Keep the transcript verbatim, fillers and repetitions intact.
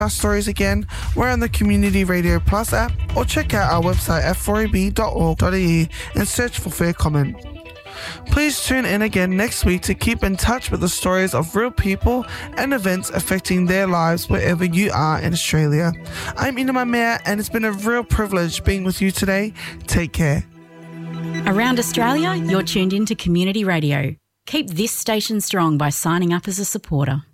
our stories again, we're on the Community Radio Plus app, or check out our website at four a b dot org dot a e and search for Fair Comment. Please tune in again next week to keep in touch with the stories of real people and events affecting their lives wherever you are in Australia. I'm Ina Mayor, and it's been a real privilege being with you today. Take care. Around Australia, you're tuned in to Community Radio. Keep this station strong by signing up as a supporter.